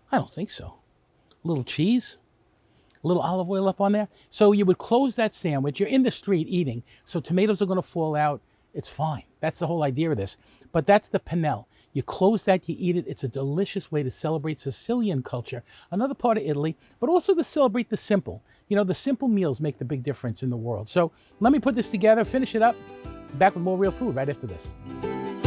I don't think so. A little cheese, a little olive oil up on there. So you would close that sandwich. You're in the street eating, so tomatoes are going to fall out. It's fine. That's the whole idea of this. But that's the pennelle. You close that, you eat it. It's a delicious way to celebrate Sicilian culture, another part of Italy, but also to celebrate the simple. You know, the simple meals make the big difference in the world. So let me put this together, finish it up. Back with more real food right after this.